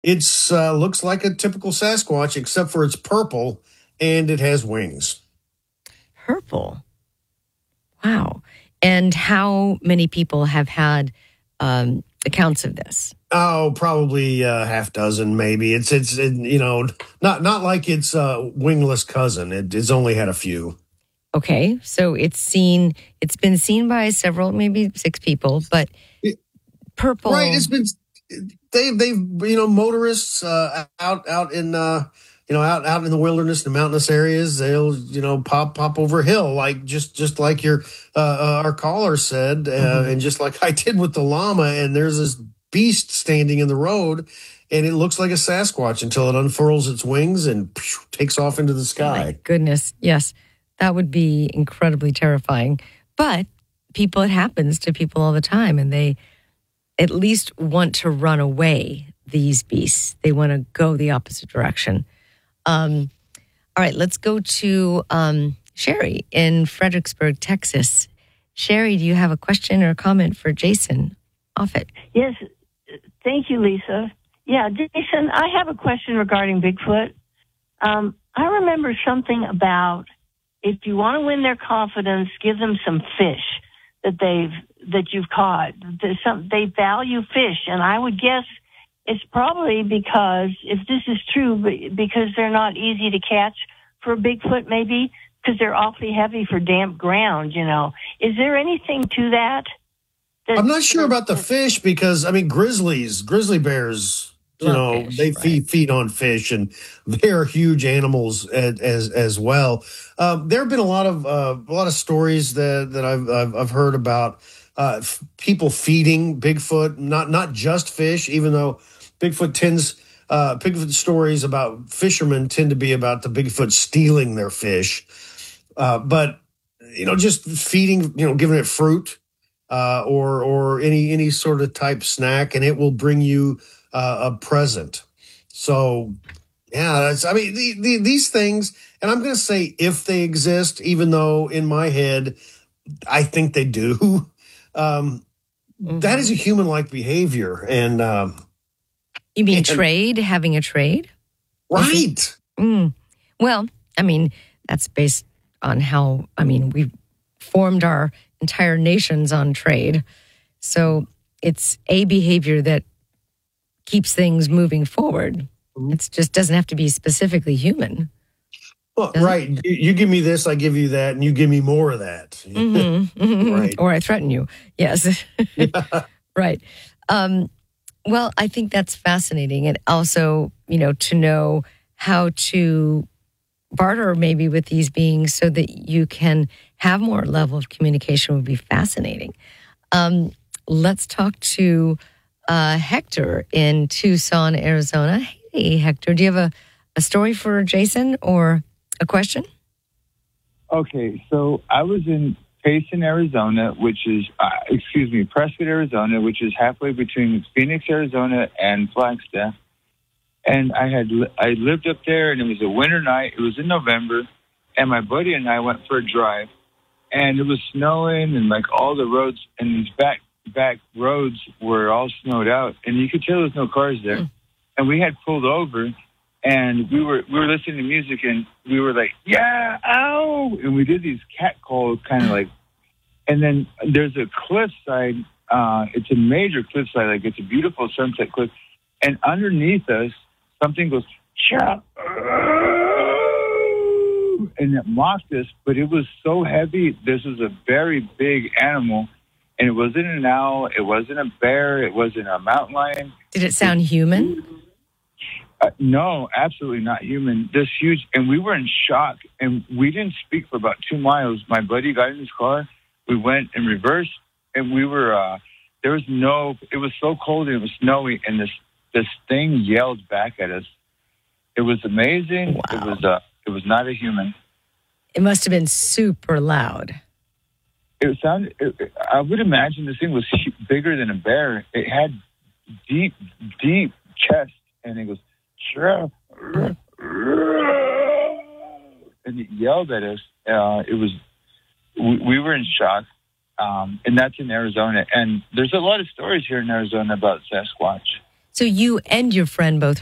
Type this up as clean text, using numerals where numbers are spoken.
It's looks like a typical Sasquatch, except for it's purple and it has wings. Purple. Wow. And how many people have had accounts of this? Oh, probably half dozen, maybe. Not like it's wingless cousin. It's only had a few. Okay, so it's been seen by several, maybe 6 people, but purple. Right. It's been they've motorists out in out in the wilderness and mountainous areas. They'll pop over a hill, like just like your our caller said, and just like I did with the llama. And there's this beast standing in the road, and it looks like a Sasquatch until it unfurls its wings and takes off into the sky. My goodness, yes, that would be incredibly terrifying. But it happens to people all the time, and they at least want to run away, these beasts. They want to go the opposite direction. All right, let's go to Sherry in Fredericksburg, Texas. Sherry, do you have a question or a comment for Jason Offutt? Yes, thank you, Lisa. Yeah, Jason, I have a question regarding Bigfoot. I remember something about if you want to win their confidence, give them some fish that you've caught. They value fish, and I would guess it's probably because, if this is true, because they're not easy to catch for a Bigfoot, maybe because they're awfully heavy for damp ground. Is there anything to that? I'm not sure about the fish because grizzly bears. Fish, they right. feed on fish, and they're huge animals as well. There have been a lot of stories that I've heard about people feeding Bigfoot, not just fish. Even though Bigfoot stories about fishermen tend to be about the Bigfoot stealing their fish, but just feeding, giving it fruit or any sort of type snack, and it will bring you a present. So, yeah, these things, and I'm going to say if they exist, even though in my head, I think they do. That is a human-like behavior. And you mean trade, having a trade? Right. Well, that's based on how, we've formed our entire nations on trade. So it's a behavior that keeps things moving forward. It just doesn't have to be specifically human. Well, right. You give me this, I give you that, and you give me more of that. Right. Or I threaten you. Yes. Right. Well, I think that's fascinating. And also, to know how to barter maybe with these beings so that you can have more level of communication would be fascinating. Let's talk to Hector in Tucson, Arizona. Hey, Hector, do you have a story for Jason or a question? Okay, so I was in Payson, Arizona, Prescott, Arizona, which is halfway between Phoenix, Arizona, and Flagstaff. And I lived up there, and it was a winter night. It was in November, and my buddy and I went for a drive, and it was snowing, and like all the roads and these back roads were all snowed out, and you could tell there was no cars there. And we had pulled over, and we were listening to music, and we were like, yeah, ow, and we did these cat calls, kind of like. And then there's a cliffside. It's a major cliffside, like it's a beautiful sunset cliff, and underneath us, something goes, cha, and it mocked us, but it was so heavy. This was a very big animal. And it wasn't an owl, it wasn't a bear, it wasn't a mountain lion. Did it sound human? No, absolutely not human. This huge, and we were in shock, and we didn't speak for about 2 miles. My buddy got in his car, we went in reverse, and we were, it was so cold and it was snowy, and this thing yelled back at us. It was amazing. Wow. It was not a human. It must have been super loud. It sounded. I would imagine this thing was bigger than a bear. It had deep chest, and it goes, and it yelled at us. We were in shock, and that's in Arizona. And there's a lot of stories here in Arizona about Sasquatch. So you and your friend both